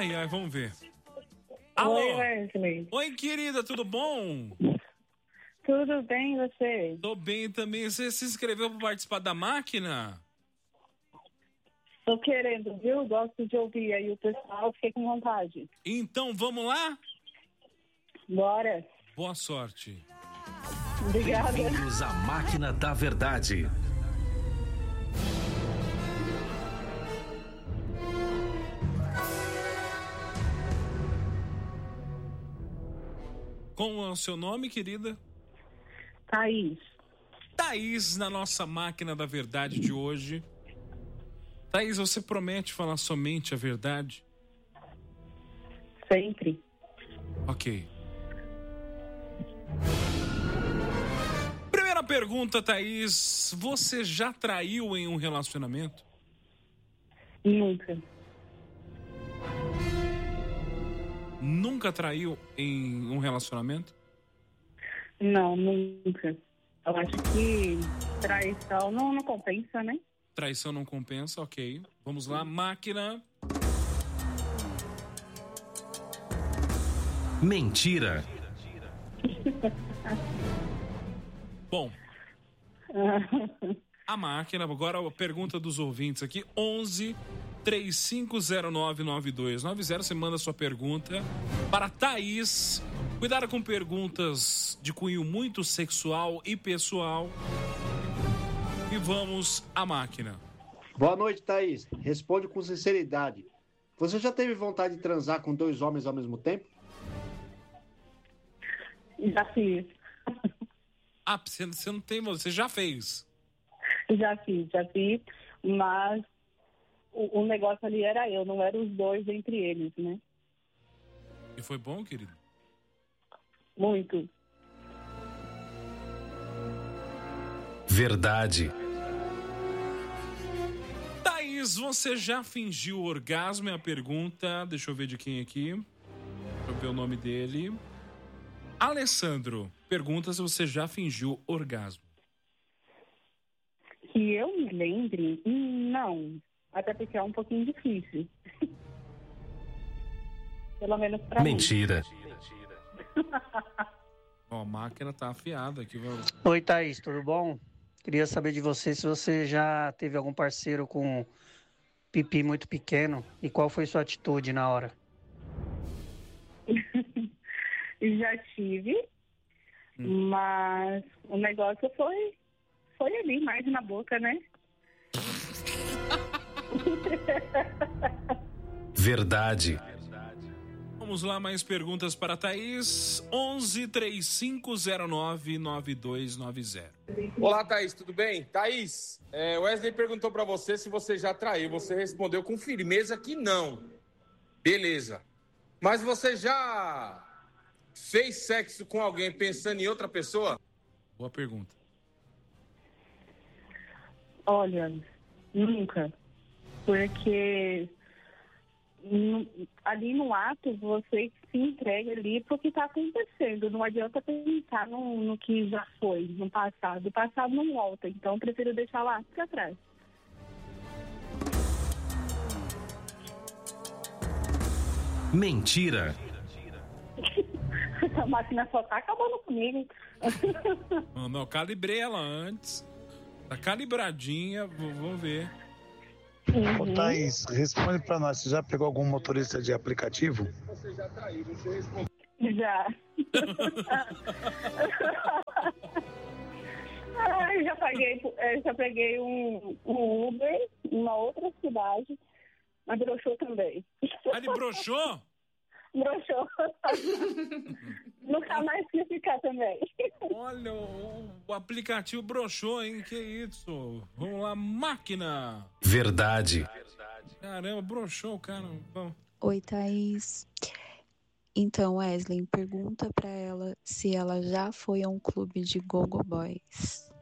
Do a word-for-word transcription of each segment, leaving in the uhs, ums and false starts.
Ai, ai, vamos ver. Alô? Oi, Wesley. Oi, querida, tudo bom? Tudo bem, e você? Tô bem também. Você se inscreveu para participar da máquina? Tô querendo, viu? Gosto de ouvir aí o pessoal, fiquei com vontade. Então, vamos lá? Bora. Boa sorte. Obrigada. Bem-vindos à Máquina da Verdade. Qual é o seu nome, querida? Thaís. Thaís, na nossa Máquina da Verdade de hoje. Thaís, você promete falar somente a verdade? Sempre. Ok. Primeira pergunta, Thaís. Você já traiu em um relacionamento? Nunca. Nunca traiu em um relacionamento? Não, nunca. Eu acho que traição não, não compensa, né? Traição não compensa, ok. Vamos lá, máquina. Mentira. Bom, a máquina, agora a pergunta dos ouvintes aqui, onze, três cinco zero nove, nove dois nove zero, você manda sua pergunta para Thaís. Cuidado com perguntas de cunho muito sexual e pessoal. E vamos à máquina. Boa noite, Thaís. Responde com sinceridade. Você já teve vontade de transar com dois homens ao mesmo tempo? Já fiz. Ah, você, você não tem, você já fez? Já fiz, já fiz, mas o, o negócio ali era eu, não eram os dois entre eles, né? E foi bom, querido? Muito. Verdade. Thaís, você já fingiu orgasmo? É a pergunta. Deixa eu ver de quem aqui. Deixa eu ver o nome dele. Alessandro, pergunta se você já fingiu orgasmo. Que eu me lembre, não. Até porque é um pouquinho difícil. Pelo menos pra Mentira. mim. Ó, a máquina tá afiada aqui. Vamos... Oi, Thaís, tudo bom? Queria saber de você se você já teve algum parceiro com pipi muito pequeno e qual foi sua atitude na hora? Já tive, hum. mas o negócio foi, foi ali, mais na boca, né? Verdade. Vamos lá, mais perguntas para a Thaís. onze, três cinco zero nove, nove dois nove zero. Olá, Thaís, tudo bem? Thaís, é, Wesley perguntou para você se você já traiu. Você respondeu com firmeza que não. Beleza. Mas você já fez sexo com alguém pensando em outra pessoa? Boa pergunta. Olha, nunca. Porque ali no ato você se entrega ali pro que está acontecendo. Não adianta pensar no, no que já foi, no passado. O passado não volta, então eu prefiro deixar lá para trás. Mentira. Essa máquina só tá acabando comigo. Não, não, calibrei ela antes. Tá calibradinha, vamos ver. Uhum. Ô, Thaís, responde pra nós, você já pegou algum motorista de aplicativo? Você já traiu, você respondeu. Já. Ai, já paguei, já peguei um, um Uber em uma outra cidade, mas broxou também. Ah, ele broxou? Broxou. Nunca mais quis ficar também. Olha, o, o aplicativo broxou, hein? Que isso? Vamos lá, máquina. Verdade. Caramba, broxou, cara. Vamos. Oi, Thaís. Então, Wesley, pergunta pra ela se ela já foi a um clube de Gogo Boys.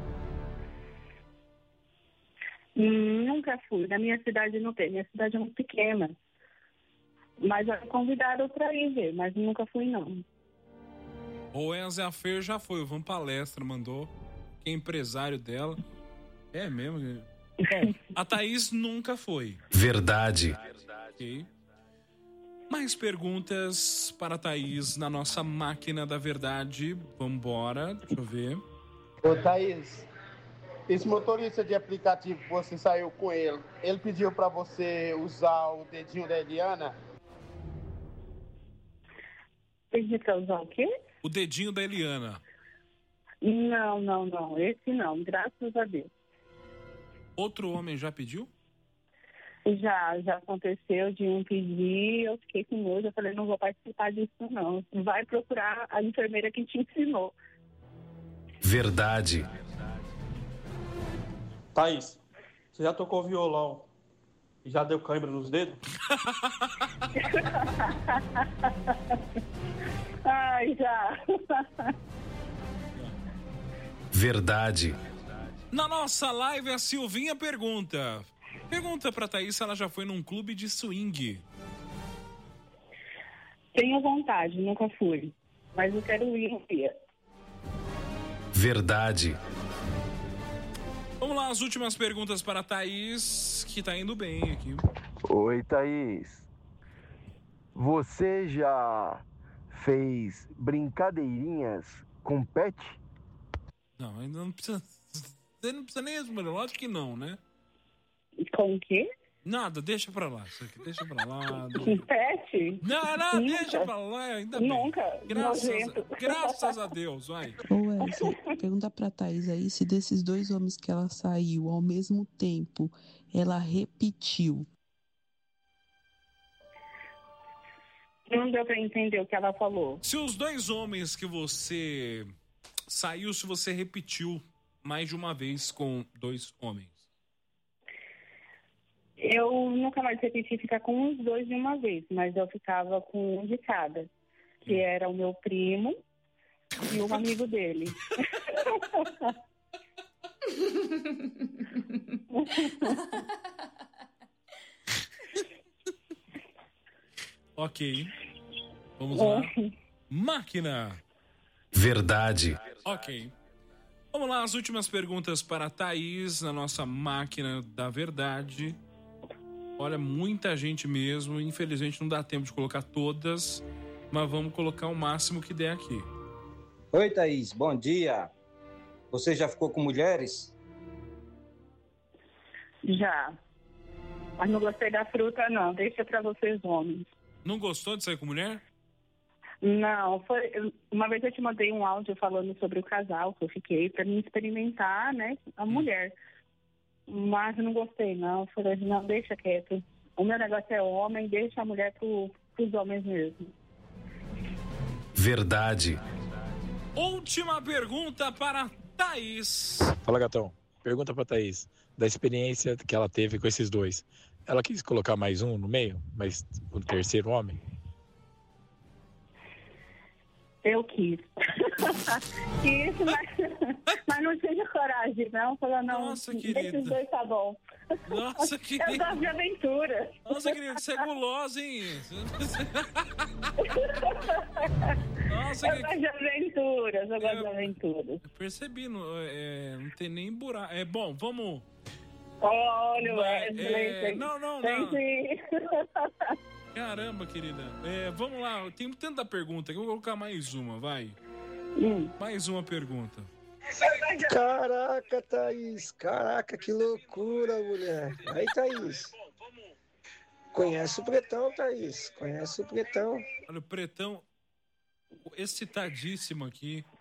Hum, nunca fui. Na minha cidade não tem. Minha cidade é muito pequena. Mas já me convidaram pra ir ver, mas nunca fui, não. O Enzo Afer já foi, o Van Palestra mandou, que é empresário dela. É mesmo? Bom, a Thaís nunca foi. Verdade. Ok. Mais perguntas para a Thaís na nossa máquina da verdade. Vambora, deixa eu ver. Ô, Thaís, esse motorista de aplicativo que você saiu com ele, ele pediu para você usar o dedinho da Eliana? Pediu para usar o quê? O dedinho da Eliana. Não, não, não. Esse não, graças a Deus. Outro homem já pediu? Já, já aconteceu de um pedir, eu fiquei com nojo, eu falei, não vou participar disso não. Vai procurar a enfermeira que te ensinou. Verdade. Thaís, você já tocou violão e já deu cãibra nos dedos? Ai, já. Verdade. Na nossa live, a Silvinha pergunta... Pergunta pra Thaís se ela já foi num clube de swing. Tenho vontade, nunca fui. Mas eu quero ir um dia. Verdade. Vamos lá, as últimas perguntas para a Thaís, que tá indo bem aqui. Oi, Thaís. Você já fez brincadeirinhas com pet? Não, ainda não precisa... Você não precisa nem responder, lógico que não, né? Com o quê? Nada, deixa pra lá. Isso aqui, deixa pra lá. Com pet? Não, não, Nunca. deixa pra lá, ainda bem. Nunca. Graças, Nojento. graças a Deus, vai. Ô Wesley, pergunta pra Thaís aí se desses dois homens que ela saiu ao mesmo tempo, ela repetiu. Não deu pra entender o que ela falou. Se os dois homens que você saiu, se você repetiu mais de uma vez com dois homens. Eu nunca mais repeti ficar com os dois de uma vez, mas eu ficava com um de cada, que era o meu primo e um amigo dele. Ok. Vamos lá. Máquina. Verdade. Ok. Vamos lá, as últimas perguntas para a Thaís na nossa máquina da verdade. Olha, muita gente mesmo. Infelizmente não dá tempo de colocar todas, mas vamos colocar o máximo que der aqui. Oi, Thaís. Bom dia. Você já ficou com mulheres? Já. Mas não gostei da fruta, não. Deixa pra vocês, homens. Não gostou de sair com mulher? Não, foi... Uma vez eu te mandei um áudio falando sobre o casal que eu fiquei pra me experimentar, né, a mulher. Mas eu não gostei, não. Eu falei, não, deixa quieto. O meu negócio é homem, deixa a mulher pro, pros homens mesmo. Verdade. Última pergunta para Thaís. Fala, gatão. Pergunta pra Thaís. Da experiência que ela teve com esses dois. Ela quis colocar mais um no meio? Mas o terceiro homem? Eu quis. Quis, mas, mas não tive coragem, não. Falei, não, Nossa, esses querida. dois tá bom. Nossa, querida. Eu gosto de aventura. Nossa, querida, você é gulosa, hein? Nossa, eu que... gosto de aventuras, eu gosto Eu- de aventuras. Eu percebi, não, é, não tem nem buraco. É bom, vamos. Olha, Vai, Wesley. é, tem- não, não, tem não. que- Caramba, querida. É, vamos lá, tem tanta pergunta aqui. Eu vou colocar mais uma, vai. Hum. Mais uma pergunta. Caraca, Thaís. Caraca, que loucura, mulher. Aí, Thaís. Conhece o Pretão, Thaís. Conhece o Pretão. Olha, o Pretão excitadíssimo aqui.